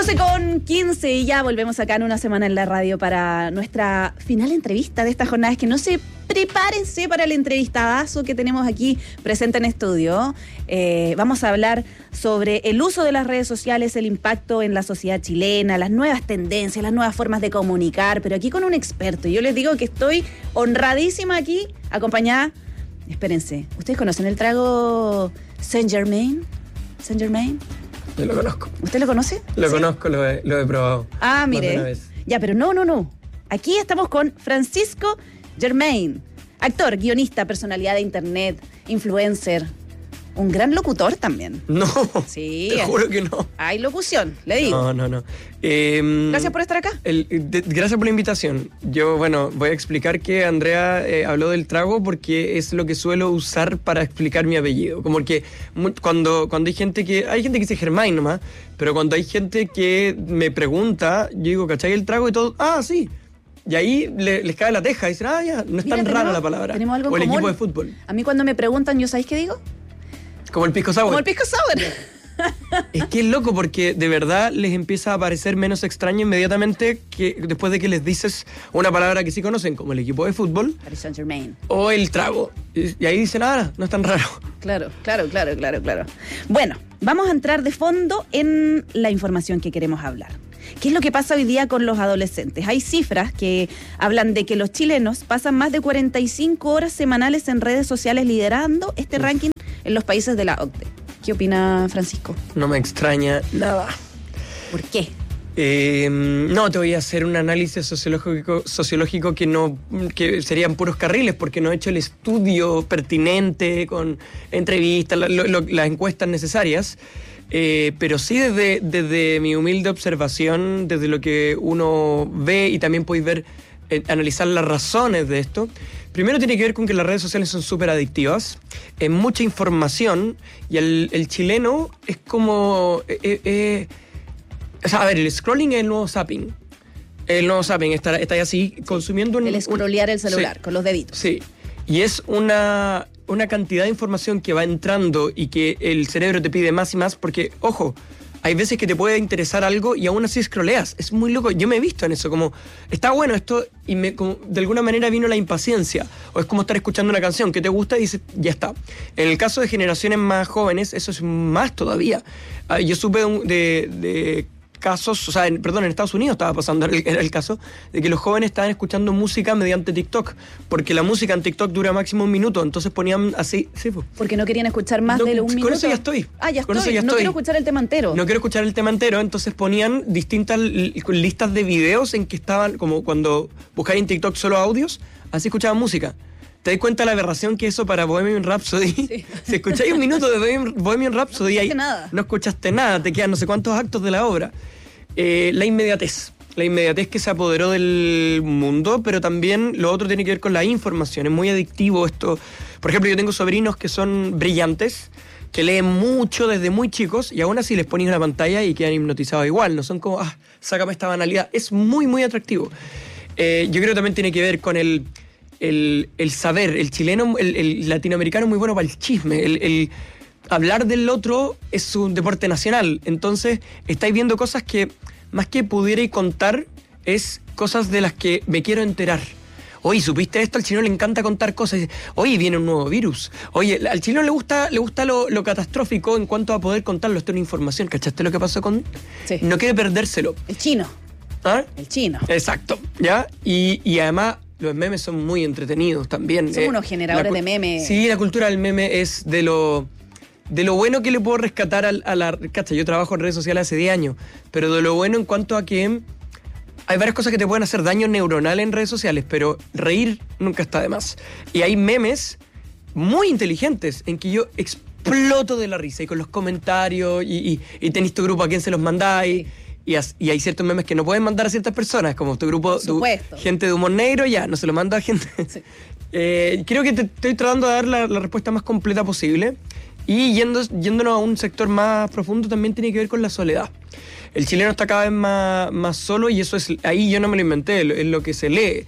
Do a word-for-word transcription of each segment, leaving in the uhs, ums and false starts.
doce con quince y ya volvemos acá en una semana en la radio para nuestra final entrevista de esta jornada. Es que no se prepárense para el entrevistadazo que tenemos aquí presente en estudio. Eh, vamos a hablar sobre el uso de las redes sociales, el impacto en la sociedad chilena, las nuevas tendencias, las nuevas formas de comunicar, pero aquí con un experto. Yo les digo que estoy honradísima aquí, acompañada. Espérense, ¿ustedes conocen el trago Saint Germain? Saint Germain. Yo lo conozco. ¿Usted lo conoce? Lo ¿Sí? conozco, lo he, lo he probado. Ah, mire. Ya, pero no, no, no. Aquí estamos con Francisco Germain, actor, guionista, personalidad de internet, influencer, un gran locutor también. No, sí, te juro que no. Hay locución, le digo. No, no, no. Eh, gracias por estar acá. El, de, gracias por la invitación. Yo, bueno, voy a explicar que Andrea eh, habló del trago porque es lo que suelo usar para explicar mi apellido. Como que cuando, cuando hay gente que... Hay gente que dice Germain nomás, pero cuando hay gente que me pregunta, yo digo, ¿cachai el trago? Y todo, ah, sí. Y ahí le, les cae la teja y dicen, ah, ya, no es Mira, tan tenemos, rara la palabra. Tenemos algo o el común. equipo de fútbol. A mí cuando me preguntan, ¿yo sabéis qué digo? Como el pisco sour. Como el pisco sour. Es que es loco porque de verdad les empieza a parecer menos extraño inmediatamente que después de que les dices una palabra que sí conocen, como el equipo de fútbol. Paris Saint-Germain. O el trago. Y ahí dicen, ah, no es tan raro. Claro, claro, claro, claro, claro. Bueno, vamos a entrar de fondo en la información que queremos hablar. ¿Qué es lo que pasa hoy día con los adolescentes? Hay cifras que hablan de que los chilenos pasan más de cuarenta y cinco horas semanales en redes sociales liderando este Uf. ranking en los países de la O C D E. ¿Qué opina Francisco? No me extraña nada. ¿Por qué? Eh, no, te voy a hacer un análisis sociológico, sociológico que no que serían puros carriles, porque no he hecho el estudio pertinente con entrevistas, lo, lo, las encuestas necesarias. Eh, pero sí desde, desde mi humilde observación, desde lo que uno ve y también podéis ver, eh, analizar las razones de esto. Primero tiene que ver con que las redes sociales son súper adictivas, es mucha información y el, el chileno es como... Eh, eh, o sea, a ver, el scrolling es el nuevo zapping. El nuevo zapping, está, está así consumiendo... Un, el scrollear un, el celular, sí, con los deditos. Sí, y es una... una cantidad de información que va entrando y que el cerebro te pide más y más porque, ojo, hay veces que te puede interesar algo y aún así scrolleas. Es muy loco. Yo me he visto en eso, como, está bueno esto y me, como, de alguna manera vino la impaciencia. O es como estar escuchando una canción que te gusta y dices, ya está. En el caso de generaciones más jóvenes, eso es más todavía. Uh, yo supe de... de casos, o sea, en, perdón, en Estados Unidos estaba pasando el, el caso de que los jóvenes estaban escuchando música mediante TikTok, porque la música en TikTok dura máximo un minuto, entonces ponían así, sí, pues. Porque no querían escuchar más no, de un con minuto. Con eso ya estoy. Ah, ya con estoy. Eso ya no estoy. quiero escuchar el tema entero. No quiero escuchar el tema entero, entonces ponían distintas listas de videos en que estaban, como cuando buscáis en TikTok solo audios, así escuchaban música. ¿Te das cuenta la aberración que eso para Bohemian Rhapsody? Sí. Si escucháis un minuto de Bohemian Rhapsody, no escuchaste nada. No escuchaste nada, te quedan no sé cuántos actos de la obra. Eh, la inmediatez, la inmediatez que se apoderó del mundo, pero también lo otro tiene que ver con la información, es muy adictivo esto. Por ejemplo, yo tengo sobrinos que son brillantes, que leen mucho desde muy chicos y aún así les ponen la pantalla y quedan hipnotizados igual, no son como, ah, sácame esta banalidad, es muy, muy atractivo. Eh, yo creo que también tiene que ver con el, el, el saber, el chileno, el, el latinoamericano es muy bueno para el chisme, el... el hablar del otro es un deporte nacional, entonces estáis viendo cosas que más que pudierais contar es cosas de las que me quiero enterar. Oye, ¿supiste esto? Al chileno le encanta contar cosas. Oye, viene un nuevo virus. Oye, al chileno le gusta, le gusta lo, lo catastrófico en cuanto a poder contarlo. Esto es una información. ¿Cachaste lo que pasó con...? Sí. No quiere perdérselo. El chino. ¿Ah? El chino. Exacto, ¿ya? Y, y además... Los memes son muy entretenidos también. Son eh, unos generadores la, de memes. Sí, la cultura del meme es de lo... De lo bueno que le puedo rescatar a, a la... Cacha, yo trabajo en redes sociales hace diez años, pero de lo bueno en cuanto a que hay varias cosas que te pueden hacer daño neuronal en redes sociales, pero reír nunca está de más. Y hay memes muy inteligentes en que yo exploto de la risa y con los comentarios y, y, y tenéis tu grupo a quién se los mandáis. Y, as, y hay ciertos memes que no pueden mandar a ciertas personas, como tu grupo, tu, gente de humor negro, ya, no se lo manda a gente. Sí. Eh, creo que te estoy tratando de dar la, la respuesta más completa posible. Y yendo, yéndonos a un sector más profundo también tiene que ver con la soledad. El chileno está cada vez más, más solo y eso es, ahí yo no me lo inventé, es lo que se lee.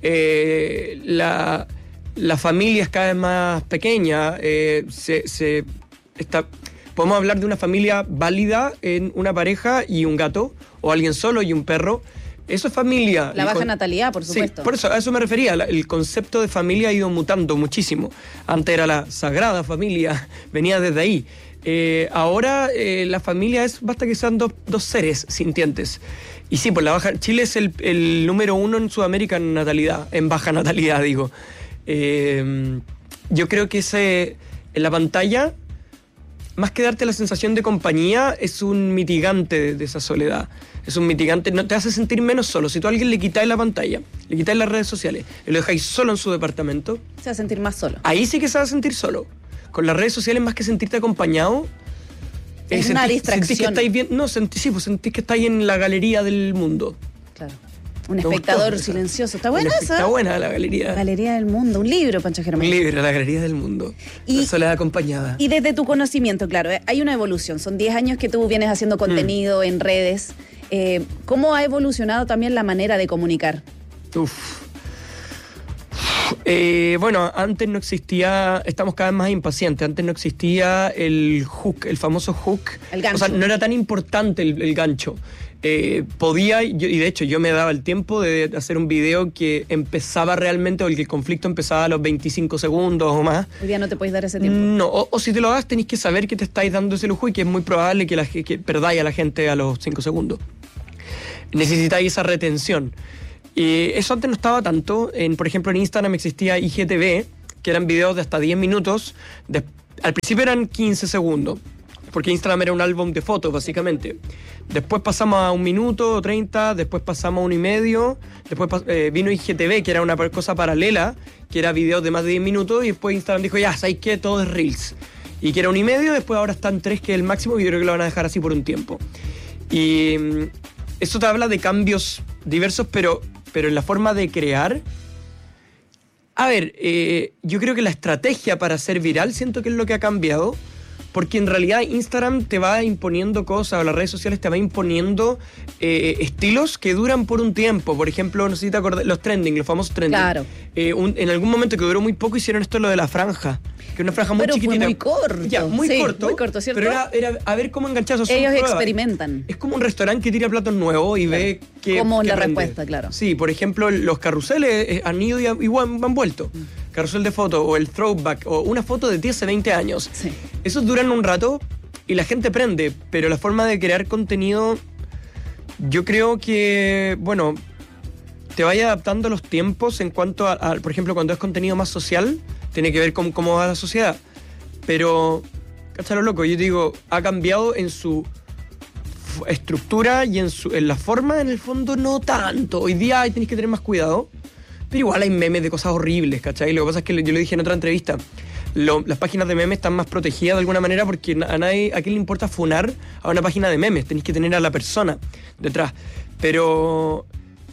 Eh, la, la familia es cada vez más pequeña, eh, se, se está... Podemos hablar de una familia válida en una pareja y un gato, o alguien solo y un perro. Eso es familia. La baja con... natalidad, por supuesto. Sí, por eso, a eso me refería. El concepto de familia ha ido mutando muchísimo. Antes era la sagrada familia, venía desde ahí. Eh, ahora eh, la familia es, basta que sean dos, dos seres sintientes. Y sí, pues la baja, Chile es el, el número uno en Sudamérica en natalidad, en baja natalidad, digo. Eh, yo creo que ese, en la pantalla, más que darte la sensación de compañía, es un mitigante de, de esa soledad. Es un mitigante, no te hace sentir menos solo. Si tú a alguien le quitáis la pantalla, le quitáis las redes sociales y lo dejáis solo en su departamento, se va a sentir más solo. Ahí sí que se va a sentir solo. Con las redes sociales, más que sentirte acompañado, es eh, una sentís, distracción. Sentís que estáis bien, no, sentís, sí, pues sentís que estáis en la galería del mundo. Claro. Un espectador gustó, silencioso. Está buena esa. Está buena la galería. Galería del mundo. Un libro, Pancho Germán. Un libro, la galería del mundo. Y, la soledad acompañada. Y desde tu conocimiento, claro, hay una evolución. Son diez años que tú vienes haciendo contenido mm. en redes. Eh, ¿Cómo ha evolucionado también la manera de comunicar? Uf. Eh, bueno, antes no existía, estamos cada vez más impacientes, antes no existía el hook, el famoso hook. El gancho. O sea, no era tan importante el, el gancho. Eh, podía, yo, y de hecho yo me daba el tiempo de hacer un video que empezaba realmente, o el que el conflicto empezaba a los veinticinco segundos o más. Hoy día no te puedes dar ese tiempo. No, o, o si te lo das tenéis que saber que te estáis dando ese lujo y que es muy probable que, la, que perdáis a la gente a los cinco segundos. Necesitáis esa retención. Y eso antes no estaba tanto. En, por ejemplo, en Instagram existía I G T V, que eran videos de hasta diez minutos. De, al principio eran quince segundos, porque Instagram era un álbum de fotos, básicamente. Después pasamos a un minuto, treinta, después pasamos a uno y medio. Después eh, vino I G T V, que era una cosa paralela, que era videos de más de diez minutos. Y después Instagram dijo, ya, ¿sabéis qué? Todo es Reels. Y que era un y medio, después ahora están tres, que es el máximo, y yo creo que lo van a dejar así por un tiempo. Y mmm, eso te habla de cambios diversos, pero... pero en la forma de crear, a ver, eh, yo creo que la estrategia para ser viral siento que es lo que ha cambiado, porque en realidad Instagram te va imponiendo cosas, o las redes sociales te va imponiendo eh, estilos que duran por un tiempo. Por ejemplo, no sé si te acordás, los trending, los famosos trending. Claro. Eh, un, en algún momento que duró muy poco hicieron esto lo de la franja, que es una franja muy pero chiquitita. Fue muy corto. Ya, muy sí, corto. Muy corto, ¿cierto? Pero era, era a ver cómo enganchar esos. Ellos experimentan. Es como un restaurante que tira platos nuevos y claro. ve que. Como que la prende. respuesta, claro. Sí, por ejemplo, los carruseles eh, han ido y han, igual han vuelto. Mm. Carrusel de fotos, o el throwback, o una foto de diez, veinte años. Sí. Esos duran un rato y la gente prende, pero la forma de crear contenido, yo creo que, bueno, te vaya adaptando a los tiempos en cuanto a, a, por ejemplo, cuando es contenido más social, tiene que ver con cómo va la sociedad. Pero, cáchalo loco, yo digo, ha cambiado en su estructura y en, su, en la forma, en el fondo no tanto. Hoy día tenés que tener más cuidado, pero igual hay memes de cosas horribles, ¿cachai? Lo que pasa es que yo lo dije en otra entrevista, lo, las páginas de memes están más protegidas de alguna manera porque a nadie, a quién le importa funar a una página de memes, tenés que tener a la persona detrás. Pero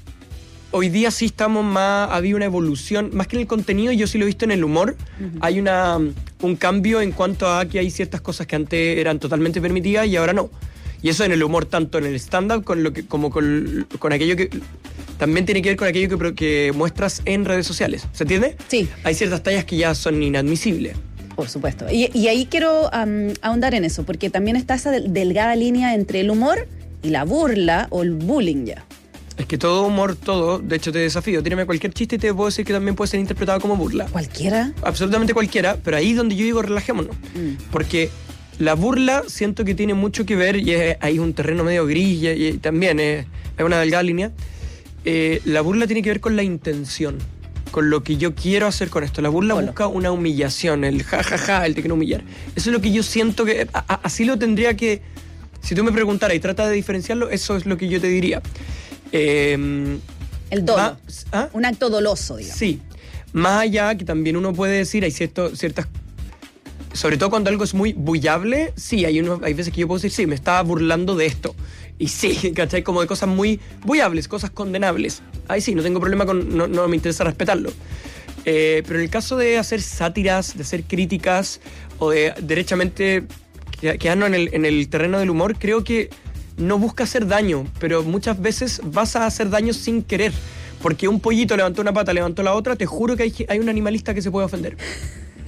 hoy día sí estamos más, había una evolución, más que en el contenido, yo sí lo he visto en el humor. Uh-huh. Hay una, un cambio en cuanto a que hay ciertas cosas que antes eran totalmente permitidas y ahora no. Y eso en el humor, tanto en el stand-up con lo que, como con, con aquello que... También tiene que ver con aquello que, que muestras en redes sociales. ¿Se entiende? Sí. Hay ciertas tallas que ya son inadmisibles. Por supuesto. Y, y ahí quiero um, ahondar en eso, porque también está esa delgada línea entre el humor y la burla o el bullying ya. Es que todo humor, todo, de hecho te desafío, tírame cualquier chiste y te puedo decir que también puede ser interpretado como burla. ¿Cualquiera? Absolutamente cualquiera, pero ahí es donde yo digo relajémonos. Mm. Porque la burla siento que tiene mucho que ver, y es, hay un terreno medio gris, y, y también es, es una delgada línea. Eh, la burla tiene que ver con la intención, con lo que yo quiero hacer con esto. La burla Hola. busca una humillación, el jajaja, ja, ja, el te quiero humillar. Eso es lo que yo siento que... A, a, así lo tendría que... Si tú me preguntaras y tratas de diferenciarlo, eso es lo que yo te diría. Eh, el dolo. Más, ¿ah? Un acto doloso, digamos. Sí. Más allá que también uno puede decir, hay cierto, ciertas... Sobre todo cuando algo es muy bullable, sí, hay, uno, hay veces que yo puedo decir, sí, me estaba burlando de esto. Y sí, ¿cachai? Como de cosas muy bullables, cosas condenables. Ahí sí, no tengo problema con... No, no me interesa respetarlo. Eh, pero en el caso de hacer sátiras, de hacer críticas, o de derechamente quedarnos en el, en el terreno del humor, creo que no busca hacer daño, pero muchas veces vas a hacer daño sin querer. Porque un pollito levantó una pata, levantó la otra, te juro que hay, hay un animalista que se puede ofender.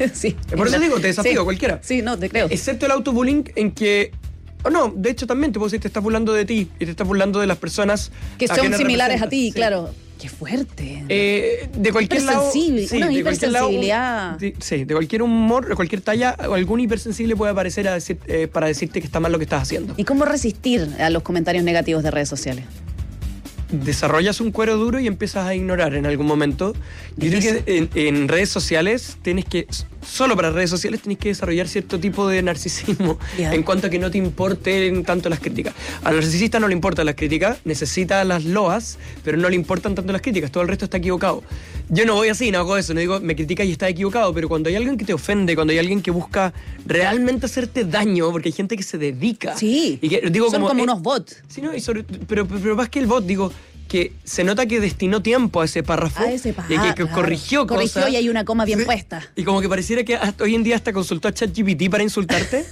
Sí. Por eso digo, te desafío sí. a cualquiera. Sí, no, te creo. Excepto el autobullying en que... O oh, no, de hecho también te puedo decir, te estás burlando de ti y te estás burlando de las personas... Que son similares a ti, sí. claro. Qué fuerte. Eh, de cualquier lado... Hipersensible, Sí, una de hipersensibilidad. Lado, de, sí, de cualquier humor, de cualquier talla, algún hipersensible puede aparecer a decir, eh, para decirte que está mal lo que estás haciendo. ¿Y cómo resistir a los comentarios negativos de redes sociales? Desarrollas un cuero duro y empiezas a ignorar en algún momento. Yo creo que en, en redes sociales tienes que, solo para redes sociales tienes que desarrollar cierto tipo de narcisismo yeah. en cuanto a que no te importen tanto las críticas. Al narcisista no le importan las críticas, necesita las loas, pero no le importan tanto las críticas, todo el resto está equivocado. Yo no voy así, no hago eso, no digo me critica y está equivocado, pero cuando hay alguien que te ofende, cuando hay alguien que busca realmente hacerte daño, porque hay gente que se dedica. Sí, y que, digo, son como, como eh, unos bots. Sí, no, y sobre, pero, pero, pero más que el bot, digo... que se nota que destinó tiempo a ese párrafo a ese párrafo, y que, que claro. corrigió cosas. Corrigió y hay una coma bien sí. puesta. Y como que pareciera que hasta hoy en día hasta consultó a ChatGPT para insultarte.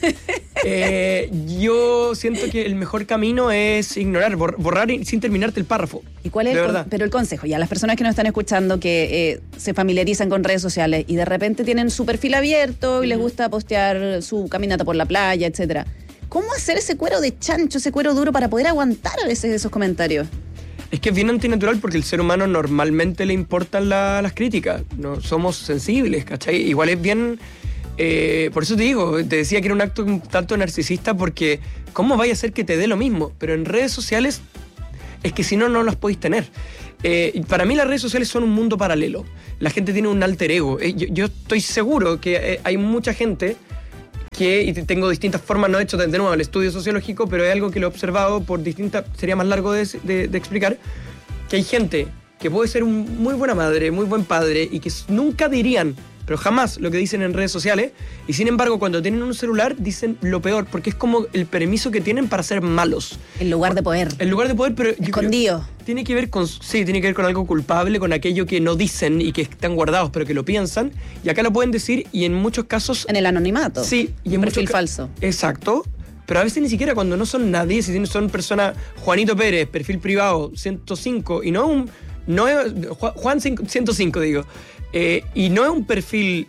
eh, yo siento que el mejor camino es ignorar, borrar sin terminarte el párrafo. ¿Y cuál es el con, pero el consejo? Ya las personas que nos están escuchando que eh, se familiarizan con redes sociales y de repente tienen su perfil abierto y mm. les gusta postear su caminata por la playa, etcétera. ¿Cómo hacer ese cuero de chancho, ese cuero duro para poder aguantar a veces esos comentarios? Es que es bien antinatural porque el ser humano normalmente le importan la, las críticas. No somos sensibles, ¿cachai? Igual es bien... Eh, por eso te digo, te decía que era un acto un tanto narcisista porque ¿cómo vaya a ser que te dé lo mismo? Pero en redes sociales es que si no, no las podéis tener. Eh, para mí las redes sociales son un mundo paralelo. La gente tiene un alter ego. Eh, yo, yo estoy seguro que eh, hay mucha gente... que y tengo distintas formas, no he hecho de nuevo el estudio sociológico, pero es algo que lo he observado por distintas, sería más largo de, de, de explicar, que hay gente que puede ser un muy buena madre, muy buen padre y que nunca dirían, pero jamás lo que dicen en redes sociales, y sin embargo cuando tienen un celular dicen lo peor, porque es como el permiso que tienen para ser malos. En lugar de poder. En lugar de poder, pero... Escondido. Tiene que ver con, sí, tiene que ver con algo culpable, con aquello que no dicen y que están guardados, pero que lo piensan, y acá lo pueden decir, y en muchos casos... En el anonimato. Sí. Y en en perfil ca- falso. Exacto. Pero a veces ni siquiera cuando no son nadie, si son personas, Juanito Pérez, perfil privado, ciento cinco, y no un... No es, Juan ciento cinco, digo. Eh, y no es un perfil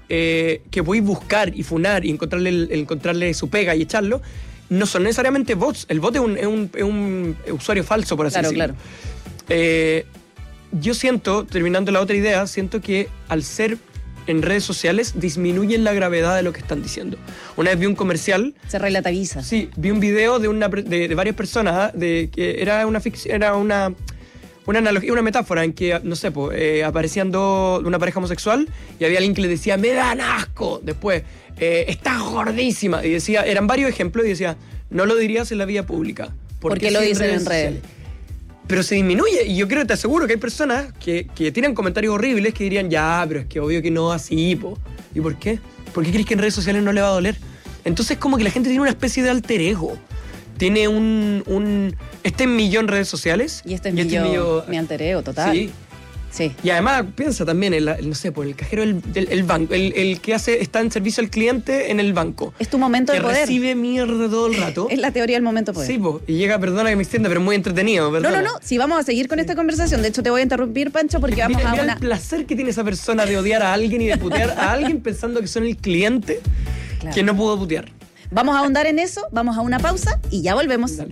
eh, que podéis buscar y funar y encontrarle, el, encontrarle su pega y echarlo. No son necesariamente bots. El bot es un, es un, es un usuario falso, por así claro, decirlo. Claro, eh, yo siento, terminando la otra idea, siento que al ser en redes sociales disminuyen la gravedad de lo que están diciendo. Una vez vi un comercial... Se relativiza. Sí, vi un video de, una, de, de varias personas de que era una ficción, era una... Una analogía, una metáfora en que, no sé, pues, eh, aparecían dos, una pareja homosexual y había alguien que le decía, me dan asco. Después, eh, estás gordísima. Y decía, eran varios ejemplos y decía, no lo dirías en la vía pública. ¿Por qué lo dicen en redes? Pero se disminuye y yo creo, te aseguro que hay personas que, que tienen comentarios horribles que dirían, ya, pero es que obvio que no así, po. ¿Y por qué? ¿Por qué crees que en redes sociales no le va a doler? Entonces como que la gente tiene una especie de alter ego. Tiene un, un... Este es mi yo en redes sociales. Y este es, y mi, este yo, mi yo... Mi alter ego, total. Sí. Sí. Y además piensa también en, la, no sé, por el cajero del, del el banco, el, el que hace está en servicio al cliente en el banco. Es tu momento de poder. Que recibe mierda todo el rato. Es la teoría del momento de poder. Sí, po, y llega, perdona que me extienda, pero muy entretenido. Perdona. No, no, no, si vamos a seguir con sí. esta conversación. De hecho, te voy a interrumpir, Pancho, porque vamos mira, a mira una... el placer que tiene esa persona de odiar a alguien y de putear a alguien pensando que son el cliente claro. que no pudo putear. Vamos a ahondar en eso, vamos a una pausa y ya volvemos. Dale.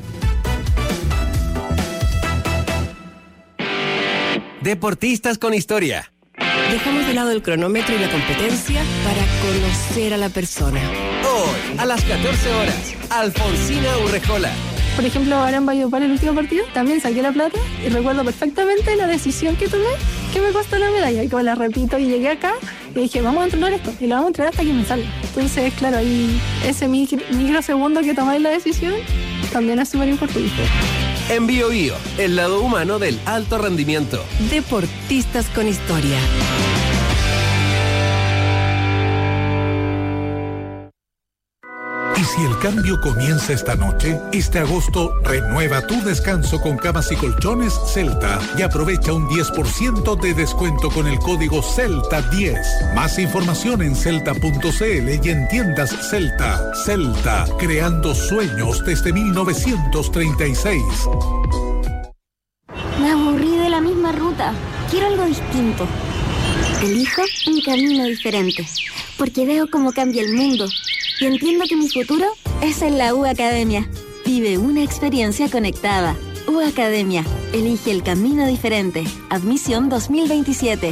Deportistas con historia. Dejamos de lado el cronómetro y la competencia para conocer a la persona. Hoy, a las catorce horas, Alfonsina Urrejola. Por ejemplo, ahora en Valledupar, el último partido, también saqué la plata y recuerdo perfectamente la decisión que tomé que me costó la medalla. Y como la repito, y llegué acá y dije, vamos a entrenar esto. Y lo vamos a entrenar hasta que me salga. Entonces, claro, ahí ese microsegundo que tomáis la decisión también es súper importante. En Bio Bio, el lado humano del alto rendimiento. Deportistas con historia. Y si el cambio comienza esta noche, este agosto renueva tu descanso con camas y colchones Celta y aprovecha un diez por ciento de descuento con el código Celta diez. Más información en celta punto c l y en tiendas Celta. Celta, creando sueños desde mil novecientos treinta y seis. Me aburrí de la misma ruta. Quiero algo distinto. Elijo un camino diferente. porque veo cómo cambia el mundo y entiendo que mi futuro es en la U Academia. Vive una experiencia conectada. U Academia. Elige el camino diferente. Admisión dos mil veintisiete.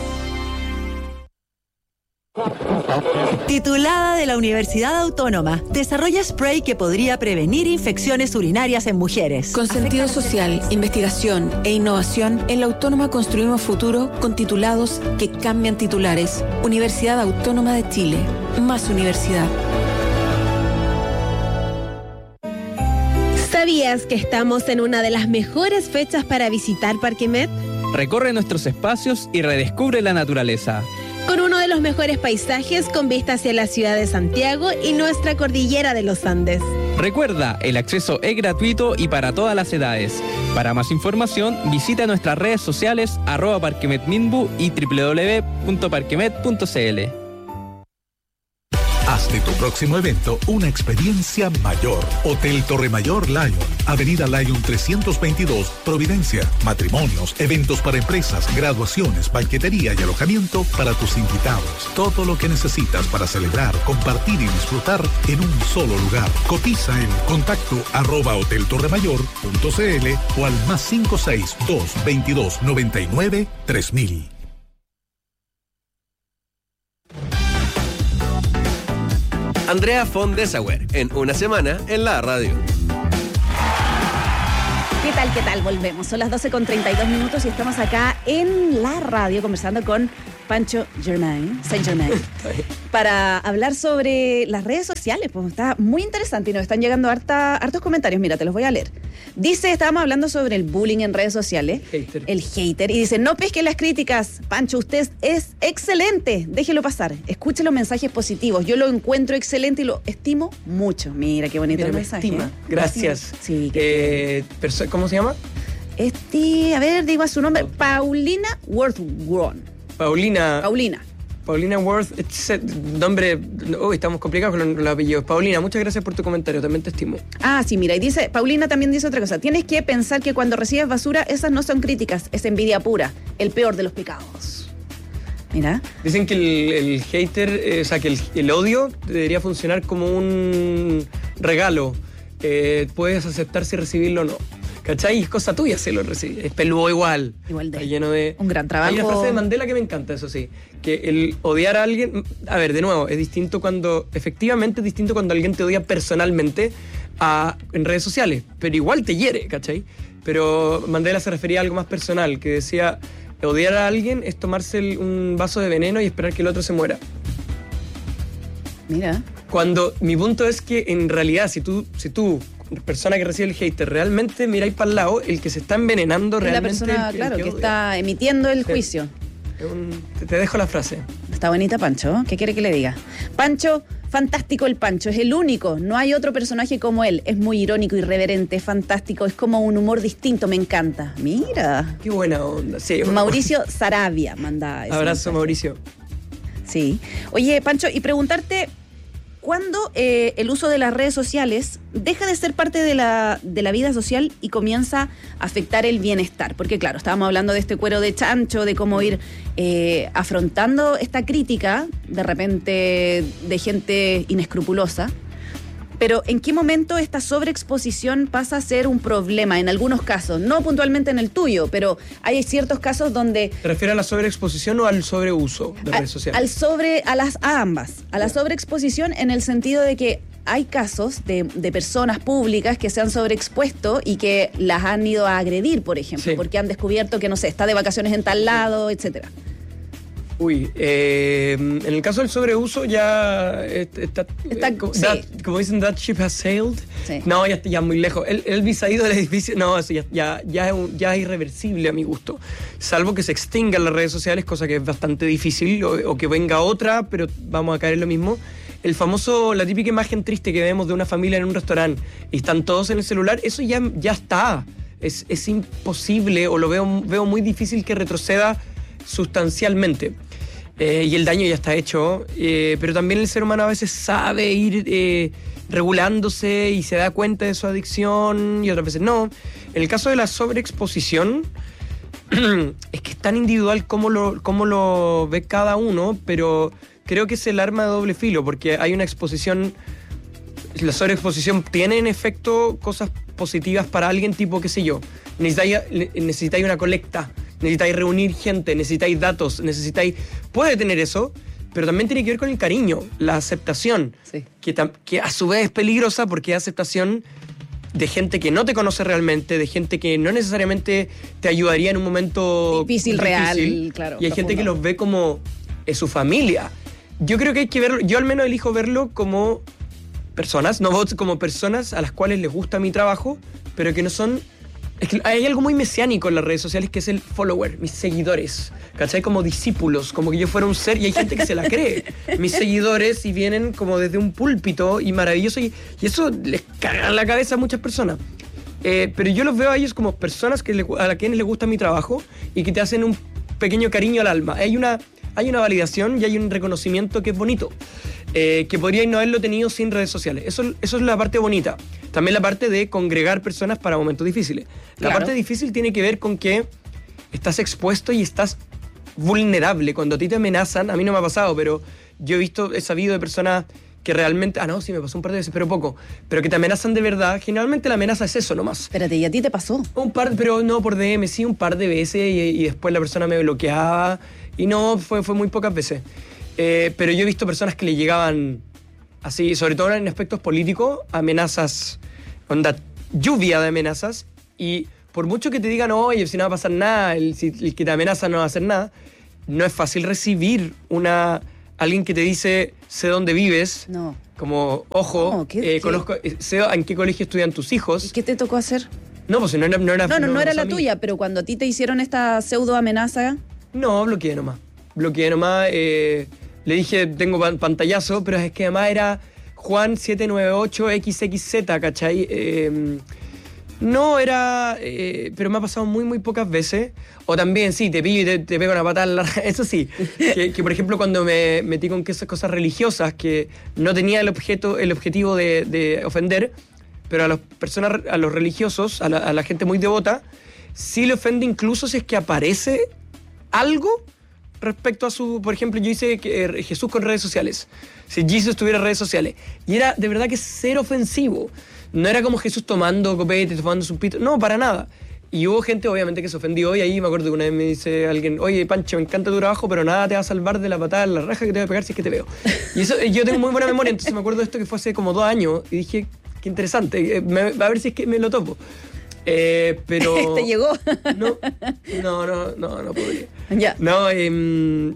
Titulada de la Universidad Autónoma, desarrolla spray que podría prevenir infecciones urinarias en mujeres. Con sentido social, investigación e innovación, en la Autónoma construimos futuro con titulados que cambian titulares. Universidad Autónoma de Chile. Más universidad. ¿Sabías que estamos en una de las mejores fechas para visitar Parque Met? Recorre nuestros espacios y redescubre la naturaleza. Con uno de los mejores paisajes con vista hacia la ciudad de Santiago y nuestra cordillera de los Andes. Recuerda, el acceso es gratuito y para todas las edades. Para más información, visita nuestras redes sociales arroba parquemetminbu y doble u doble u doble u punto parquemet punto c l. Haz de tu próximo evento una experiencia mayor. Hotel Torre Mayor Lion, Avenida Lion trescientos veintidós, Providencia. Matrimonios, eventos para empresas, graduaciones, banquetería y alojamiento para tus invitados. Todo lo que necesitas para celebrar, compartir y disfrutar en un solo lugar. Cotiza en contacto arroba hoteltorremayor punto c l o al más cinco seis dos veintidós noventa y nueve tres mil. Andrea von Dessauer, en Una Semana en la Radio. ¿Qué tal, qué tal? Volvemos. Son las doce con treinta y dos minutos y estamos acá en la radio conversando con Pancho Germain, Saint Germain, para hablar sobre las redes sociales. Pues está muy interesante y nos están llegando harta, hartos comentarios. Mira, te los voy a leer. Dice, estábamos hablando sobre el bullying en redes sociales. Hater. El hater. Y dice, no pesque las críticas. Pancho, usted es excelente. Déjelo pasar. Escuche los mensajes positivos. Yo lo encuentro excelente y lo estimo mucho. Mira, qué bonito Mira, el me mensaje. estima. Gracias. Sí. Qué Eh, perso- ¿Cómo se llama? Este, a ver, digo a su nombre. Paulina Worthworth. Paulina. Paulina. Paulina Worth, ese nombre, uy, estamos complicados con los apellidos. Paulina, muchas gracias por tu comentario, también te estimo. Ah, sí, mira, y dice, Paulina también dice otra cosa. Tienes que pensar que cuando recibes basura, esas no son críticas, es envidia pura, el peor de los pecados. Mira. Dicen que el, el hater, eh, o sea, que el, el odio debería funcionar como un regalo. Eh, puedes aceptar si recibirlo o no. ¿Cachai? Es cosa tuya si lo recibes. Es peludo igual. Igual de. Está lleno de. Un gran trabajo. Hay una frase de Mandela que me encanta, eso sí. Que el odiar a alguien. A ver, de nuevo, es distinto cuando. Efectivamente, es distinto cuando alguien te odia personalmente a, en redes sociales. Pero igual te hiere, ¿cachai? Pero Mandela se refería a algo más personal, que decía: odiar a alguien es tomarse el, un vaso de veneno y esperar que el otro se muera. Mira. Cuando mi punto es que en realidad, si tú. Si tú persona que recibe el hater, realmente miráis para el lado, el que se está envenenando Es la realmente. persona, el que, claro, el que, que está emitiendo el Sí. juicio. Es un- te, te dejo la frase. Está bonita, Pancho. ¿Qué quiere que le diga? Pancho, fantástico el Pancho. Es el único. No hay otro personaje como él. Es muy irónico, irreverente, fantástico. Es como un humor distinto. Me encanta. Mira. Qué buena onda. Sí, bueno. Mauricio Sarabia manda ese Abrazo, mensaje. Mauricio. Sí. Oye, Pancho, y preguntarte, ¿cuándo eh, el uso de las redes sociales deja de ser parte de la, de la vida social y comienza a afectar el bienestar? Porque claro, estábamos hablando de este cuero de chancho, de cómo ir eh, afrontando esta crítica, de repente, de gente inescrupulosa. Pero ¿en qué momento esta sobreexposición pasa a ser un problema en algunos casos? No puntualmente en el tuyo, pero hay ciertos casos donde ¿Te refieres a la sobreexposición o al sobreuso de a- redes sociales? Al sobre, a las a ambas, a la sobreexposición en el sentido de que hay casos de, de personas públicas que se han sobreexpuesto y que las han ido a agredir, por ejemplo, Sí. porque han descubierto que, no sé, está de vacaciones en tal lado, etcétera. Uy, eh, en el caso del sobreuso ya eh, está, Está- eh, como, sí. that- como dicen, that ship has sailed. Sí. No, ya está ya muy lejos. El, Elvis ha ido del edificio. No, eso ya, ya, ya, es un- ya es irreversible a mi gusto. Salvo que se extingan las redes sociales, cosa que es bastante difícil, o, o que venga otra, pero vamos a caer en lo mismo. El famoso, la típica imagen triste que vemos de una familia en un restaurante y están todos en el celular, eso ya, ya está. Es, es imposible, o lo veo, veo muy difícil que retroceda sustancialmente. Eh, y el daño ya está hecho, eh, pero también el ser humano a veces sabe ir eh, regulándose y se da cuenta de su adicción y otras veces no. En el caso de la sobreexposición, es que es tan individual como lo, como lo ve cada uno, pero creo que es el arma de doble filo, porque hay una exposición, la sobreexposición tiene en efecto cosas positivas para alguien, tipo, qué sé yo, necesitáis, necesitáis una colecta, necesitáis reunir gente, necesitáis datos, necesitáis... Puede tener eso, pero también tiene que ver con el cariño, la aceptación, sí. que, que a su vez es peligrosa porque es aceptación de gente que no te conoce realmente, de gente que no necesariamente te ayudaría en un momento difícil, difícil real, claro. Y hay gente que los ve como es su familia. Yo creo que hay que verlo, yo al menos elijo verlo como personas, no como personas a las cuales les gusta mi trabajo, pero que no son... Es que hay algo muy mesiánico en las redes sociales que es el follower, mis seguidores, ¿cachai? Como discípulos, como que yo fuera un ser, y hay gente que se la cree. Mis seguidores, y vienen como desde un púlpito y maravilloso, y, y eso les caga la cabeza a muchas personas. Eh, pero yo los veo a ellos como personas que le, a quienes les gusta mi trabajo y que te hacen un pequeño cariño al alma. Hay una, hay una validación y hay un reconocimiento que es bonito, eh, que podríais no haberlo tenido sin redes sociales. Eso, eso es la parte bonita. También la parte de congregar personas para momentos difíciles. La Claro. parte difícil tiene que ver con que estás expuesto y estás vulnerable. Cuando a ti te amenazan, a mí no me ha pasado, pero yo he visto, he sabido de personas que realmente, ah no, sí me pasó un par de veces, pero poco, pero que te amenazan de verdad. Generalmente la amenaza es eso nomás. Espérate, ¿y a ti te pasó? Un par, pero no por D M, sí, un par de veces, y, y después la persona me bloqueaba, y no, fue, fue muy pocas veces. Eh, pero yo he visto personas que le llegaban así, sobre todo en aspectos políticos, amenazas, onda, lluvia de amenazas, y por mucho que te digan, oye, si no va a pasar nada, el, si, el que te amenaza no va a hacer nada, no es fácil recibir una... Alguien que te dice, sé dónde vives, No. como, ojo, No, ¿qué- eh, qué? conozco, eh, sé en qué colegio estudian tus hijos. ¿Y qué te tocó hacer? No, pues no era... No, era, No, no, no era pasó la a mí. tuya, pero cuando a ti te hicieron esta pseudo amenaza, No, bloqueé nomás. Bloqueé nomás. Eh, le dije, tengo pan- pantallazo, pero es que además era Juan siete nueve ocho equis equis zeta, ¿cachai? Eh, no era... eh, pero me ha pasado muy, muy pocas veces. O también, sí, te pillo y te, te pego una patada en la... Eso sí. Que, que, por ejemplo, cuando me metí con que esas cosas religiosas que no tenía el, objeto, el objetivo de, de ofender, pero a las personas, a los religiosos, a la, a la gente muy devota, sí le ofende incluso si es que aparece algo respecto a su... Por ejemplo, yo hice que, eh, Jesús con redes sociales. Si Jesús tuviera redes sociales. Y era de verdad que ser ofensivo. No era como Jesús tomando copete, tomando su pito. No, para nada. Y hubo gente, obviamente, que se ofendió. Y ahí me acuerdo que una vez me dice alguien, oye, Pancho, me encanta tu trabajo, pero nada te va a salvar de la patada en la raja que te voy a pegar si es que te veo. Y eso, yo tengo muy buena memoria, entonces me acuerdo de esto que fue hace como dos años. Y dije, qué interesante. Me, a ver si es que me lo topo. Eh, pero... te llegó. No, no, no, no, no podría. Ya. No, eh,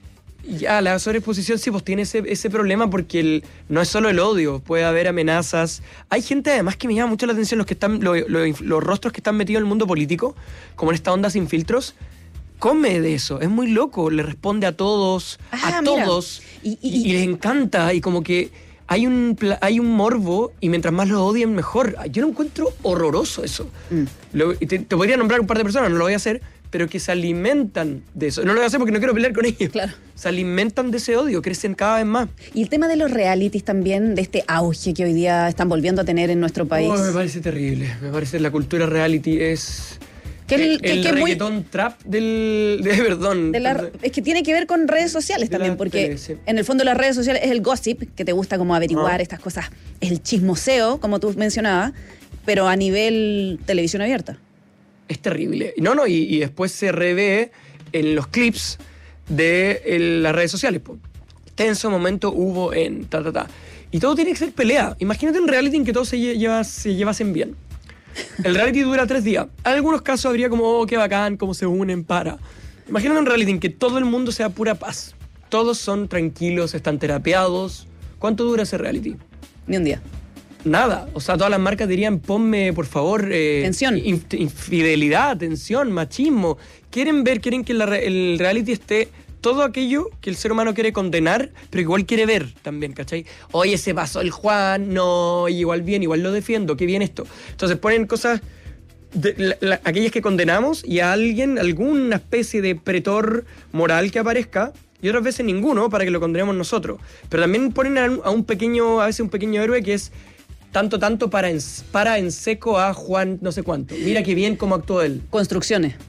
ya, la sobreexposición sí, pues tiene ese, ese problema porque el, no es solo el odio, puede haber amenazas. Hay gente además que me llama mucho la atención, los que están, lo, lo, los rostros que están metidos en el mundo político, como en esta onda sin filtros, come de eso, es muy loco, le responde a todos, Ah, a mira. todos, Y- y- y, y les encanta, y como que hay un, pla- hay un morbo, y mientras más lo odien, mejor. Yo lo encuentro horroroso eso. Mm. Lo- y te, te podría nombrar un par de personas, no lo voy a hacer, pero que se alimentan de eso. No lo voy a hacer porque no quiero pelear con ellos. Claro. Se alimentan de ese odio, crecen cada vez más. Y el tema de los realities también, de este auge que hoy día están volviendo a tener en nuestro país. Oh, me parece terrible. Me parece la cultura reality es... Que el- el que- que muy- reggaetón trap del... De, perdón. De la- es que tiene que ver con redes sociales De también, la porque tele, sí. en el fondo las redes sociales es el gossip, que te gusta como averiguar Ah. estas cosas, es el chismoseo, como tú mencionabas, pero a nivel televisión abierta. Es terrible. No, no, y, y después se revé en los clips de el- las redes sociales. Po. Tenso momento hubo en ta, ta, ta. Y todo tiene que ser pelea. Imagínate un reality en que todos se, lle- lleva, se llevasen bien. El reality dura tres días. En algunos casos habría como, oh, qué bacán, cómo se unen para. Imagínate un reality en que todo el mundo sea pura paz. Todos son tranquilos, están terapiados. ¿Cuánto dura ese reality? Ni un día. Nada. O sea, todas las marcas dirían, ponme, por favor... eh, Tensión. inf- Infidelidad, tensión, machismo. Quieren ver, quieren que la re- el reality esté todo aquello que el ser humano quiere condenar, pero igual quiere ver también, ¿cachai? Oye, se pasó el Juan, no, igual bien, igual lo defiendo, qué bien esto. Entonces ponen cosas, de, la- la- aquellas que condenamos, y a alguien, alguna especie de pretor moral que aparezca, y otras veces ninguno, para que lo condenemos nosotros. Pero también ponen a un, a un pequeño, a veces un pequeño héroe que es tanto, tanto para en, para en seco a Juan no sé cuánto. Mira qué bien cómo actuó él. Construcciones.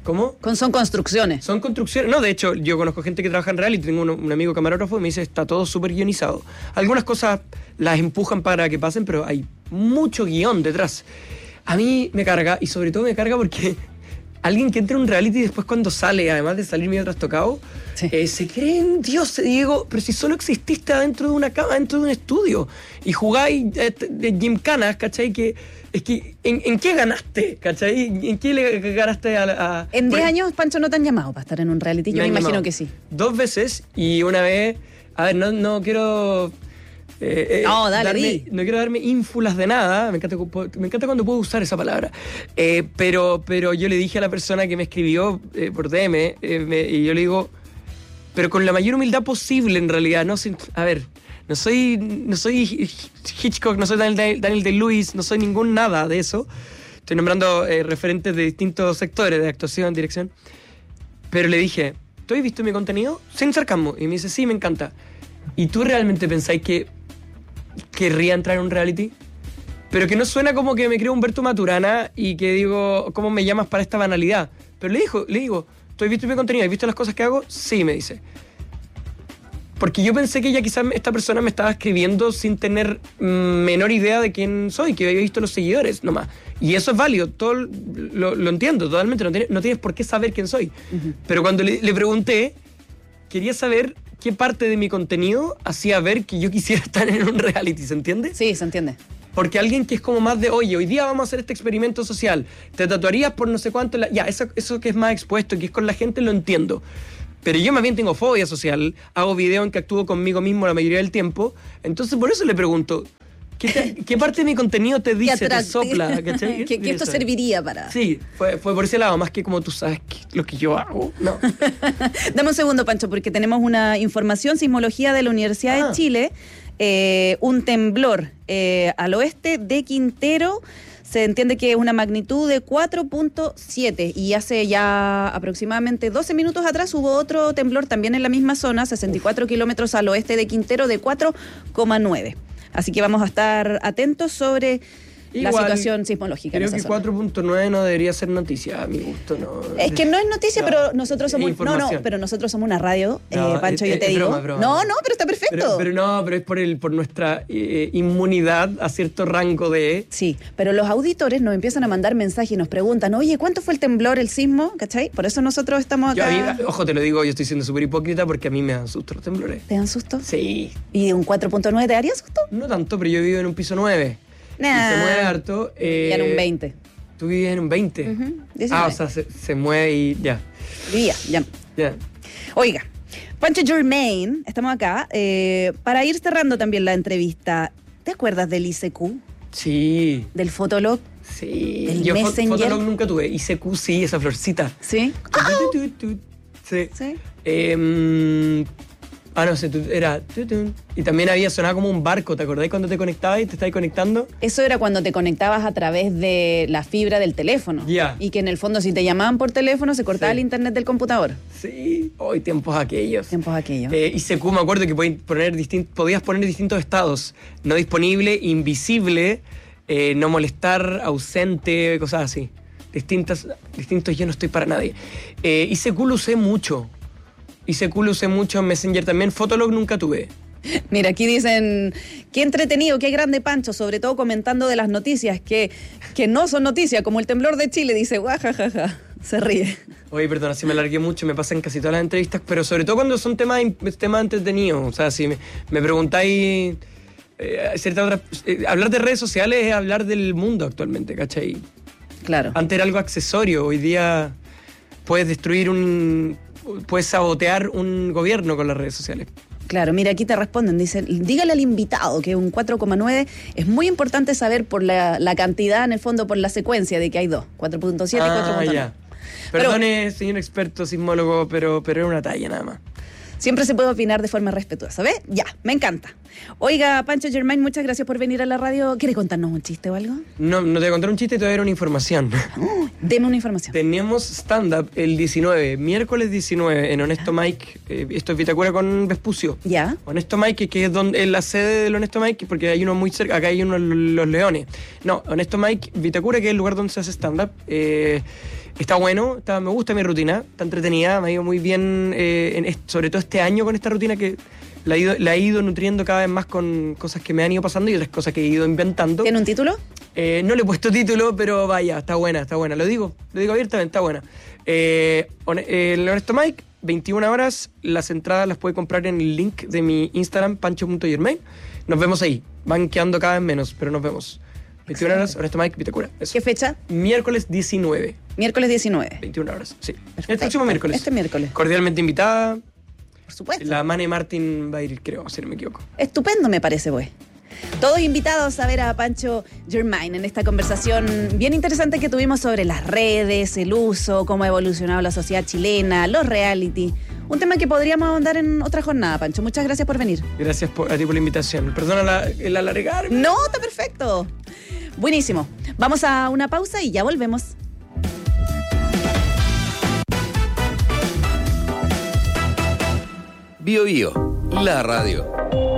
¿Cómo? Con, son construcciones. Son construcciones. No, de hecho, yo conozco gente que trabaja en reality. Tengo un, un amigo camarógrafo y me dice, está todo súper guionizado. Algunas cosas las empujan para que pasen, pero hay mucho guión detrás. A mí me carga, y sobre todo me carga porque alguien que entra en un reality y después cuando sale, además de salir medio trastocado, sí. eh, se cree en Dios, Diego, pero si solo exististe adentro de una cama, dentro de un estudio, y jugáis eh, de gimcanas, ¿cachai? Que es que, ¿en, ¿en qué ganaste? ¿Cachai? ¿En qué le ganaste a...? a en diez años, Pancho, ¿no te han llamado para estar en un reality? Yo me, me imagino llamado. que sí. Dos veces, y una vez... A ver, no, no quiero... Eh, eh, no, dale, darme, di. No quiero darme ínfulas de nada. Me encanta, me encanta cuando puedo usar esa palabra. Eh, pero, pero yo le dije a la persona que me escribió eh, por D M, eh, me, y yo le digo... Pero con la mayor humildad posible, en realidad. No sé, a ver... No soy, no soy Hitchcock, no soy Daniel, Daniel Day-Lewis, no soy ningún nada de eso. Estoy nombrando eh, referentes de distintos sectores, de actuación, dirección. Pero le dije, ¿tú has visto mi contenido? Sin sarcasmo. Y me dice, sí, me encanta. ¿Y tú realmente pensáis que querría entrar en un reality? Pero que no suena como que me creo Humberto Maturana y que digo, ¿cómo me llamas para esta banalidad? Pero le, dijo, le digo, ¿tú has visto mi contenido? ¿Has visto las cosas que hago? Sí, me dice. Porque yo pensé que ella, quizás esta persona me estaba escribiendo sin tener menor idea de quién soy, que había visto los seguidores nomás. Y eso es válido, todo lo, lo entiendo totalmente, no tienes, no tienes por qué saber quién soy. Uh-huh. Pero cuando le, le pregunté, quería saber qué parte de mi contenido hacía ver que yo quisiera estar en un reality, ¿se entiende? Sí, se entiende. Porque alguien que es como más de, oye, hoy día vamos a hacer este experimento social, te tatuarías por no sé cuánto, la... ya, eso, eso que es más expuesto, que es con la gente, lo entiendo. Pero yo más bien tengo fobia social, hago video en que actúo conmigo mismo la mayoría del tiempo, entonces por eso le pregunto, ¿qué, te, ¿qué parte de mi contenido te dice, te sopla? ¿Qué, que esto serviría para...? Sí, fue, fue por ese lado, más que como tú sabes que lo que yo hago, no. Dame un segundo, Pancho, porque tenemos una información, sismología de la Universidad ah. de Chile, eh, un temblor eh, al oeste de Quintero. Se entiende que es una magnitud de cuatro punto siete y hace ya aproximadamente doce minutos atrás hubo otro temblor también en la misma zona, sesenta y cuatro kilómetros al oeste de Quintero, de cuatro coma nueve. Así que vamos a estar atentos sobre Igual, la situación sismológica. Creo que cuatro punto nueve no debería ser noticia, a mi gusto. No. Es que no es noticia, no, pero nosotros somos no, no, pero nosotros somos una radio, no, eh, Pancho, es, yo te es digo. Broma, broma. No, no, pero está perfecto. Pero, pero no, pero es por el por nuestra eh, inmunidad a cierto rango de... Sí, pero los auditores nos empiezan a mandar mensajes y nos preguntan, oye, ¿cuánto fue el temblor, el sismo? ¿Cachai? Por eso nosotros estamos acá. Yo a mí, ojo, te lo digo, yo estoy siendo súper hipócrita porque a mí me dan susto los temblores. ¿Te dan susto? Sí. ¿Y un cuatro punto nueve te daría susto? No tanto, pero yo vivo en un piso nueve. Nah. Y se mueve harto. Eh, ya en un veinte. ¿Tú vivías en un veinte? Uh-huh. Ah, o sea, se, se mueve y ya. Vivía, ya. Ya. Oiga, Pancho Germain, estamos acá, eh, para ir cerrando también la entrevista. ¿Te acuerdas del I C Q? Sí. ¿Del Fotolog? Sí. ¿Del Yo Messenger? Fotolog nunca tuve. I C Q sí, esa florcita. ¿Sí? Oh. Tu, tu, tu, tu. Sí. ¿Sí? Eh, Ah, no sé, era... Y también había sonado como un barco, ¿te acordás cuando te conectabas y te estabas conectando? Eso era cuando te conectabas a través de la fibra del teléfono. Ya. Yeah. Y que en el fondo si te llamaban por teléfono se cortaba sí. el internet del computador. Sí, hoy tiempos aquellos. Tiempos aquellos. Eh, I C Q me acuerdo que poner distin- podías poner distintos estados. No disponible, invisible, eh, no molestar, ausente, cosas así. Distintas, distintos yo no estoy para nadie. Eh, I C Q lo usé mucho. I C Q lo usé mucho en Messenger también. Fotolog nunca tuve. Mira, aquí dicen, qué entretenido, qué grande Pancho, sobre todo comentando de las noticias que, que no son noticias, como el temblor de Chile, dice, guajajaja, se ríe. Oye, perdona, si me alargué mucho, me pasa en casi todas las entrevistas, pero sobre todo cuando son temas, temas entretenidos. O sea, si me, me preguntáis, eh, cierta otra, eh, hablar de redes sociales es hablar del mundo actualmente, ¿cachai? Claro. Antes era algo accesorio, hoy día puedes destruir un... puedes sabotear un gobierno con las redes sociales. Claro, mira, aquí te responden, dicen, dígale al invitado que un cuatro coma nueve es muy importante saber por la, la cantidad, en el fondo, por la secuencia de que hay dos, cuatro punto siete ah, y cuatro punto nueve. Ya. Perdone, pero, señor experto sismólogo, pero, pero era una talla nada más. Siempre se puede opinar de forma respetuosa, ¿ves? Ya, me encanta. Oiga, Pancho Germain, muchas gracias por venir a la radio. ¿Quiere contarnos un chiste o algo? No, no te voy a contar un chiste, te voy a dar una información. Oh, deme una información. Tenemos stand-up el diecinueve, miércoles diecinueve, en Honesto Mike. Eh, esto es Vitacura con Vespucio. ¿Ya? Honesto Mike, que es donde, es la sede del Honesto Mike, porque hay uno muy cerca, acá hay uno en Los Leones. No, Honesto Mike, Vitacura, que es el lugar donde se hace stand-up. Eh, está bueno, está, me gusta mi rutina, está entretenida, me ha ido muy bien, eh, en, sobre todo este año con esta rutina que... La he, ido, la he ido nutriendo cada vez más con cosas que me han ido pasando y otras cosas que he ido inventando. ¿Tiene un título? Eh, no le he puesto título, pero vaya, está buena, está buena. Lo digo, lo digo abiertamente, está buena. Eh, el Honesto Mike, veintiuna horas. Las entradas las puede comprar en el link de mi Instagram, pancho punto germain. Nos vemos ahí. Van quedando cada vez menos, pero nos vemos. veintiuna horas, Honesto Mike, Vitacura. Eso. ¿Qué fecha? Miércoles diecinueve. Miércoles diecinueve. veintiuna horas, sí. Perfecto. El próximo miércoles. Este miércoles. Cordialmente invitada. Por supuesto. La Mane Martín va a ir, creo, si no me equivoco. Estupendo, me parece, pues. Todos invitados a ver a Pancho Germain en esta conversación bien interesante que tuvimos sobre las redes, el uso, cómo ha evolucionado la sociedad chilena, los reality. Un tema que podríamos ahondar en otra jornada, Pancho. Muchas gracias por venir. Gracias por, a ti por la invitación. Perdona la, el alargar. No, está perfecto. Buenísimo. Vamos a una pausa y ya volvemos. Bio Bio, la radio.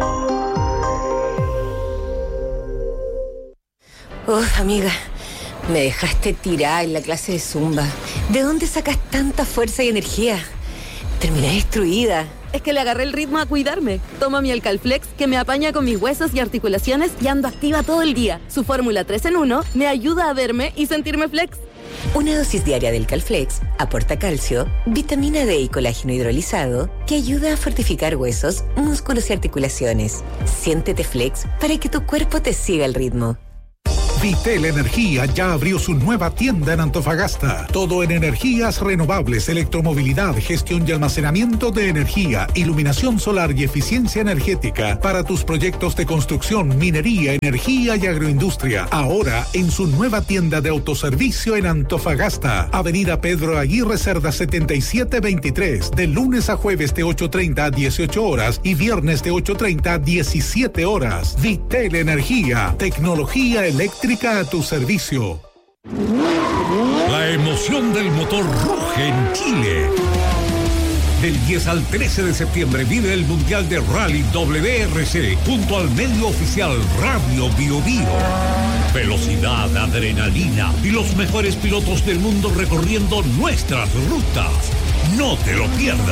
Uf, amiga, me dejaste tirada en la clase de Zumba. ¿De dónde sacas tanta fuerza y energía? Terminé destruida. Es que le agarré el ritmo a cuidarme. Tomo mi Alcalflex, que me apaña con mis huesos y articulaciones y ando activa todo el día. Su fórmula tres en uno me ayuda a verme y sentirme flex. Una dosis diaria del Calflex aporta calcio, vitamina D y colágeno hidrolizado que ayuda a fortificar huesos, músculos y articulaciones. Siéntete flex para que tu cuerpo te siga el ritmo. Vitel Energía ya abrió su nueva tienda en Antofagasta. Todo en energías renovables, electromovilidad, gestión y almacenamiento de energía, iluminación solar y eficiencia energética para tus proyectos de construcción, minería, energía y agroindustria. Ahora en su nueva tienda de autoservicio en Antofagasta. Avenida Pedro Aguirre Cerda setenta y siete veintitrés. De lunes a jueves de ocho treinta a dieciocho horas y viernes de ocho treinta a diecisiete horas. Vitel Energía. Tecnología eléctrica a tu servicio. La emoción del motor ruge en Chile. Del diez al trece de septiembre vive el Mundial de Rally W R C junto al medio oficial Radio Bio Bio. Velocidad, adrenalina y los mejores pilotos del mundo recorriendo nuestras rutas. No te lo pierdas.